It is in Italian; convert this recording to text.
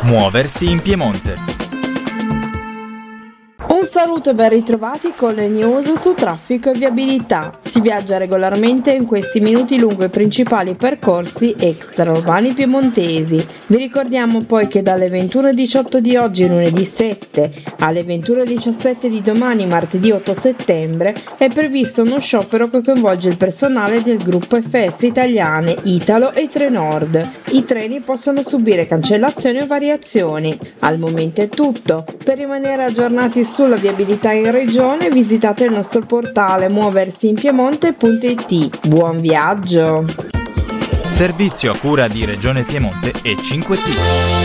Muoversi in Piemonte. Un saluto e ben ritrovati con le news su traffico e viabilità. Si viaggia regolarmente in questi minuti lungo i principali percorsi extraurbani piemontesi. Vi ricordiamo poi che dalle 21:18 di oggi, lunedì 7, alle 21:17 di domani, martedì 8 settembre, è previsto uno sciopero che coinvolge il personale del gruppo FS Italiane, Italo e Trenord. I treni possono subire cancellazioni o variazioni. Al momento è tutto. Per rimanere aggiornati sulla viabilità in regione, visitate il nostro portale muoversiinpiemonte.it. Buon viaggio! Servizio a cura di Regione Piemonte e 5T.